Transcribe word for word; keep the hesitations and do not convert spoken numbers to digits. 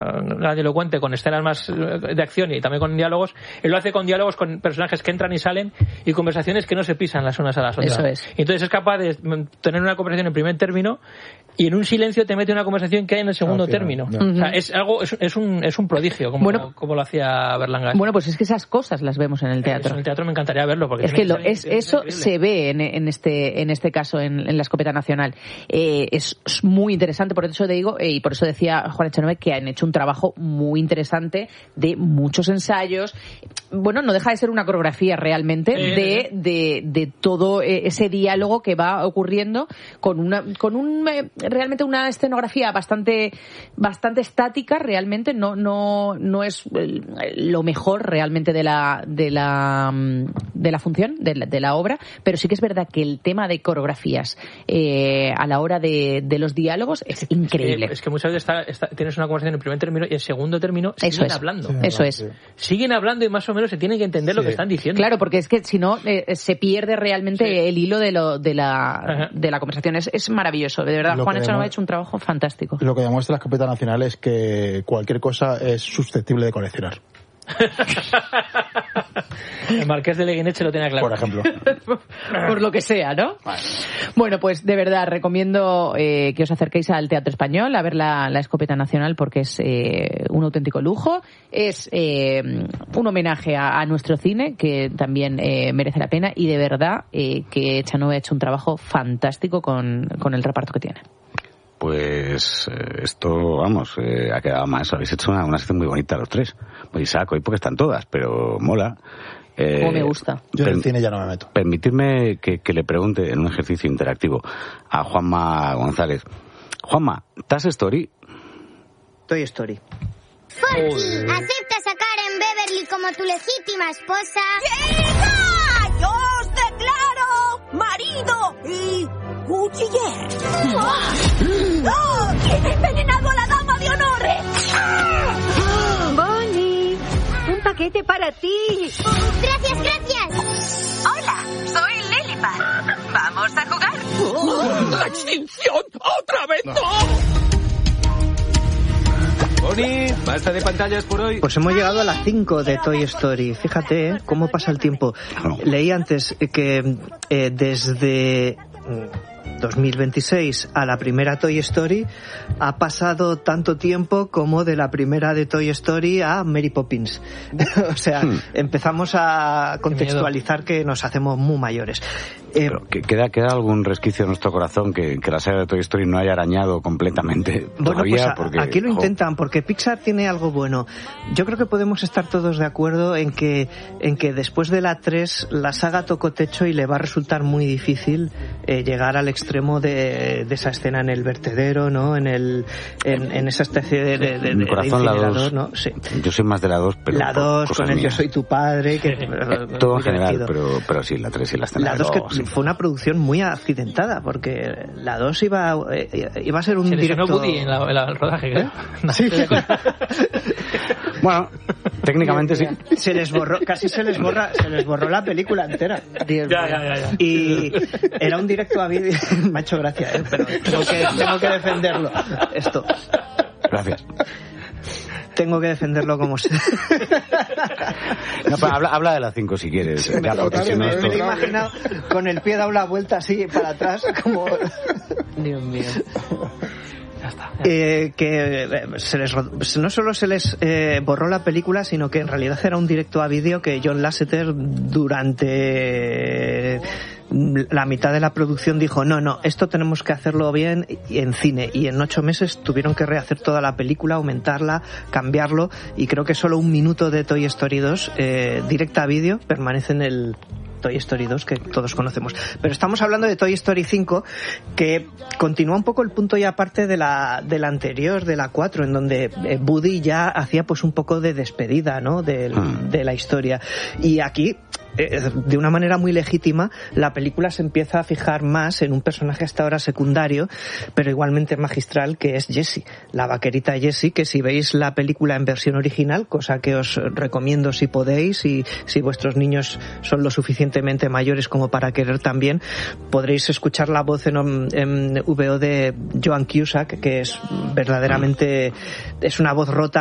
grandilocuente, con escenas más de acción y también con diálogos. Él lo hace con diálogos con personajes que entran y salen y conversaciones que no se pisan las unas a las otras. Eso es. Y entonces es capaz de tener una conversación en primer término y en un silencio te mete una conversación que hay en el segundo okay, término. no, no. O sea, es algo, es, es un es un prodigio como, bueno, como lo hacía Berlanga. Bueno, pues es que esas cosas las vemos en el teatro. Eso en el teatro me encantaría verlo porque es que, lo, que es, eso se ve en, en este en este caso en, en la Escopeta Nacional. Eh, es, es muy interesante, por eso te digo, eh, y por eso decía Juan Echanove que han hecho un trabajo muy interesante de muchos ensayos. Bueno, no deja de ser una coreografía realmente eh, de, de, de todo ese diálogo que va ocurriendo con una con un realmente una escenografía bastante bastante estática, realmente no no no es lo mejor realmente de la de la de la función de la, de la obra, pero sí que es verdad que el tema de coreografías eh, a la hora de, de los diálogos es increíble. Es que, es que muchas veces está, está, tienes una conversación en el primer término y el segundo término Eso siguen es. hablando. Sí, Eso es. Siguen hablando y más o menos se tiene que entender sí. lo que están diciendo. Claro, porque es que si no eh, se pierde realmente sí. el hilo de lo de la Ajá. de la conversación. Es, es maravilloso, de verdad. Lo Juan Echanove ha hecho un trabajo fantástico. Lo que demuestra la Escopeta Nacional es que cualquier cosa es susceptible de coleccionar. El Marqués de Leguineche lo tenía claro. Por ejemplo. Por lo que sea, ¿no? Vale. Bueno, pues de verdad recomiendo eh, que os acerquéis al Teatro Español a ver la, la Escopeta Nacional porque es eh, un auténtico lujo. Es eh, un homenaje a, a nuestro cine que también eh, merece la pena y de verdad eh, que Echanove ha hecho un trabajo fantástico con, con el reparto que tiene. Pues eh, esto, vamos, eh, ha quedado más. Habéis hecho una, una sección muy bonita los tres. Muy saco, y porque están todas, pero mola. Eh, Como me gusta. Yo en el cine ya no me meto. Permitidme que, que le pregunte en un ejercicio interactivo a Juanma González. Juanma, ¿Toy Story? Toy Story. Forky, ¿aceptas a Karen Beverly como tu legítima esposa? ¡Hija! ¡Yo os declaro marido y cuchiller! ¡Oh! ¡Oh! ¡He envenenado a la dama de honor! Bonnie, un paquete para ti. Gracias, gracias. Hola, soy Lilipad. ¿Vamos a jugar? ¡Oh! ¡La extinción! ¡Otra vez no! Bonnie, basta de pantallas por hoy. Pues hemos llegado a las cinco de Toy Story. Fíjate, ¿eh? Cómo pasa el tiempo. Leí antes que eh, desde dos mil veintiséis a la primera Toy Story ha pasado tanto tiempo como de la primera de Toy Story a Mary Poppins. O sea, hmm. empezamos a contextualizar que nos hacemos muy mayores. Eh, Pero que queda, queda algún resquicio en nuestro corazón que, que la saga de Toy Story no haya arañado completamente bueno, todavía. Pues a, porque, aquí lo jo. intentan, porque Pixar tiene algo bueno. Yo creo que podemos estar todos de acuerdo en que, en que después de la tres la saga tocó techo y le va a resultar muy difícil eh, llegar al extremo de, de esa escena en el vertedero, ¿no? En el en, en esa especie de, de, de, en mi corazón, de la dos, ¿no? Sí. Yo soy más de la dos, pero la dos con el mías. Yo soy tu padre, que eh, todo en general, pero, pero sí, la tres y la escena la dos que oh, sí. fue una producción muy accidentada, porque la dos iba eh, iba a ser un se directo... Se Woody en, la, en la, el rodaje, creo. ¿Eh? No, sí. Bueno, técnicamente sí. Se les borró, casi se les borra, se les borró la película entera. Ya, ya, ya, ya. Y era un directo a vídeo, me ha hecho gracia, ¿eh? Pero tengo que, tengo que defenderlo. Esto. Gracias. Tengo que defenderlo como sea. No, pero habla, habla de la cinco si quieres. Me, Ya, lo, si no me, esto... me he imaginado con el pie dado la vuelta así para atrás, como... Dios mío. Ya está. Ya. Eh, que se les no solo se les eh, borró la película, sino que en realidad era un directo a vídeo que John Lasseter durante la mitad de la producción dijo no, no, esto tenemos que hacerlo bien en cine, y en ocho meses tuvieron que rehacer toda la película, aumentarla, cambiarlo, y creo que solo un minuto de Toy Story dos eh, directa a vídeo permanece en el Toy Story dos, que todos conocemos. Pero estamos hablando de Toy Story cinco, que continúa un poco el punto y aparte de la, de la anterior, de la cuatro, en donde Woody ya hacía pues un poco de despedida, ¿no? De, de la historia. Y aquí eh, de una manera muy legítima, la película se empieza a fijar más en un personaje hasta ahora secundario, pero igualmente magistral, que es Jessie, la vaquerita Jessie, que si veis la película en versión original, cosa que os recomiendo si podéis, y si vuestros niños son lo suficientemente mayores como para querer también, podréis escuchar la voz en, en V O de Joan Cusack, que es verdaderamente, es una voz rota